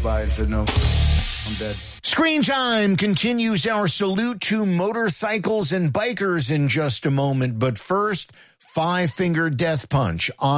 by and said, no, I'm dead. Screen Time continues our salute to motorcycles and bikers in just a moment. But first, Five Finger Death Punch on